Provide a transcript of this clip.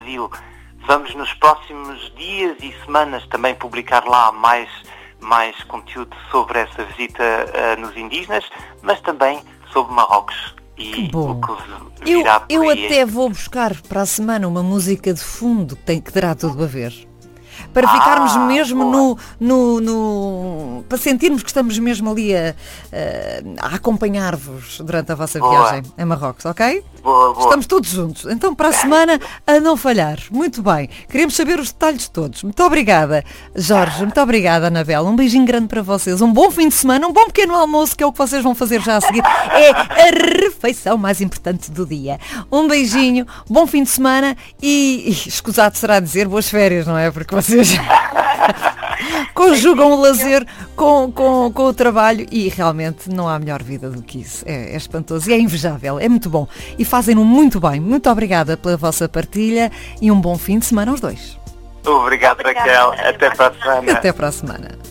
Vamos nos próximos dias e semanas também publicar lá mais conteúdo sobre essa visita nos indígenas, mas também sobre Marrocos e o que virá por Eu aí. até vou buscar para a semana uma música de fundo que terá tudo a ver. Para ficarmos mesmo para sentirmos que estamos mesmo ali a acompanhar-vos durante a vossa viagem a Marrocos, ok? Boa. Estamos todos juntos. Então, para a semana, a não falhar. Muito bem. Queremos saber os detalhes todos. Muito obrigada, Jorge. Muito obrigada, Anabela. Um beijinho grande para vocês. Um bom fim de semana, um bom pequeno almoço, que é o que vocês vão fazer já a seguir. É a refeição mais importante do dia. Um beijinho, bom fim de semana e escusado será dizer boas férias, não é? Porque vocês conjugam o lazer com o trabalho e realmente não há melhor vida do que isso. É espantoso e é invejável. É muito bom. E fazem-no muito bem. Muito obrigada pela vossa partilha e um bom fim de semana aos dois. Obrigado, Raquel. Até para a semana. Até para a semana.